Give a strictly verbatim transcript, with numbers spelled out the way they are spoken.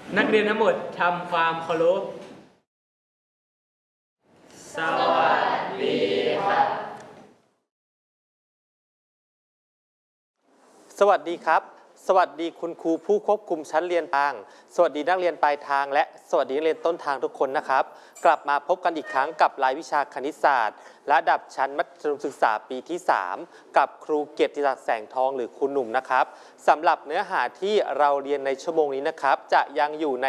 นักเรียนทั้งหมดทำความเคารพสวัสดีครับสวัสดีครับสวัสดีคุณครูผู้ควบคุมชั้นเรียนทางสวัสดีนักเรียนปลายทางและสวัสดีนักเรียนต้นทางทุกคนนะครับกลับมาพบกันอีกครั้งกับรายวิชาคณิตศาสตร์ระดับชั้นมัธยมศึกษาปีที่สามกับครูเกียรติศักดิ์แสงทองหรือครูหนุ่มนะครับสำหรับเนื้อหาที่เราเรียนในชั่วโมงนี้นะครับจะยังอยู่ใน